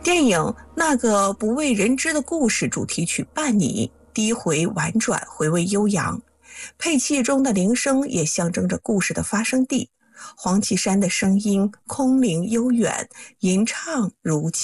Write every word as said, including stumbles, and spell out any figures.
电影《那个不为人知的故事》主题曲《伴你》低回婉转，回味悠扬，配器中的铃声也象征着故事的发生地。黄绮珊的声音空灵悠远，吟唱如